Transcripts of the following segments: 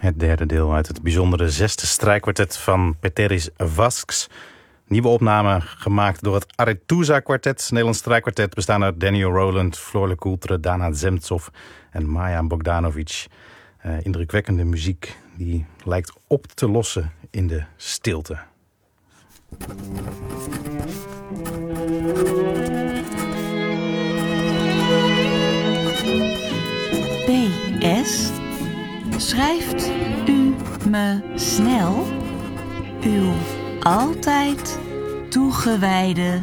Het derde deel uit het bijzondere zesde strijkkwartet van Peteris Vasks. Nieuwe opname gemaakt door het Aretusa kwartet. Het Nederlands strijkkwartet bestaande uit Daniel Rowland, Floor Lecoultre, Dana Zemtsov en Maja Bogdanovic. Indrukwekkende muziek die lijkt op te lossen in de stilte. PS. Schrijft u me snel uw altijd toegewijde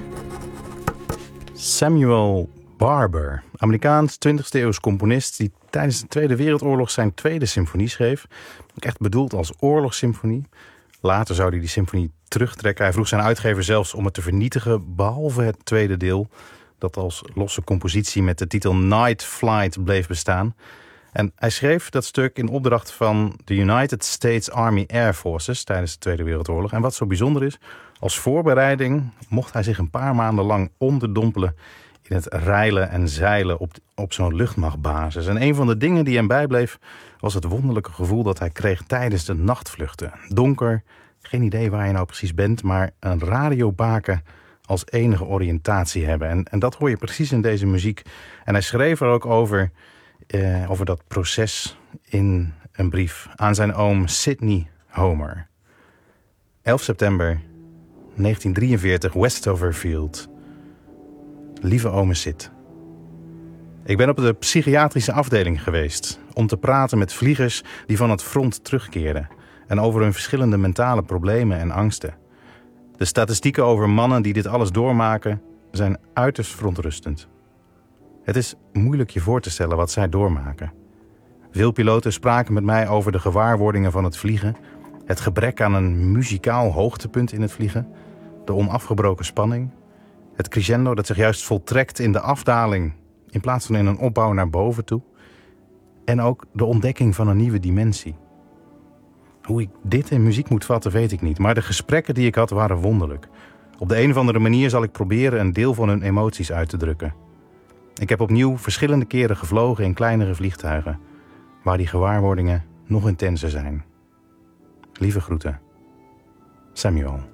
Samuel Barber, Amerikaans 20e eeuws componist die tijdens de Tweede Wereldoorlog zijn tweede symfonie schreef. Echt bedoeld als oorlogssymfonie. Later zou hij die symfonie terugtrekken. Hij vroeg zijn uitgever zelfs om het te vernietigen, behalve het tweede deel, dat als losse compositie met de titel Night Flight bleef bestaan. En hij schreef dat stuk in opdracht van de United States Army Air Forces tijdens de Tweede Wereldoorlog. En wat zo bijzonder is, als voorbereiding mocht hij zich een paar maanden lang onderdompelen in het reilen en zeilen op zo'n luchtmachtbasis. En een van de dingen die hem bijbleef was het wonderlijke gevoel dat hij kreeg tijdens de nachtvluchten. Donker, geen idee waar je nou precies bent, maar een radiobaken als enige oriëntatie hebben. En dat hoor je precies in deze muziek. En hij schreef er ook over dat proces in een brief aan zijn oom Sidney Homer. 11 september 1943, Westoverfield. Lieve ome Sid. Ik ben op de psychiatrische afdeling geweest om te praten met vliegers die van het front terugkeerden en over hun verschillende mentale problemen en angsten. De statistieken over mannen die dit alles doormaken zijn uiterst verontrustend. Het is moeilijk je voor te stellen wat zij doormaken. Veel piloten spraken met mij over de gewaarwordingen van het vliegen, het gebrek aan een muzikaal hoogtepunt in het vliegen, de onafgebroken spanning, het crescendo dat zich juist voltrekt in de afdaling in plaats van in een opbouw naar boven toe, en ook de ontdekking van een nieuwe dimensie. Hoe ik dit in muziek moet vatten, weet ik niet, maar de gesprekken die ik had waren wonderlijk. Op de een of andere manier zal ik proberen een deel van hun emoties uit te drukken. Ik heb opnieuw verschillende keren gevlogen in kleinere vliegtuigen, waar die gewaarwordingen nog intenser zijn. Lieve groeten, Samuel.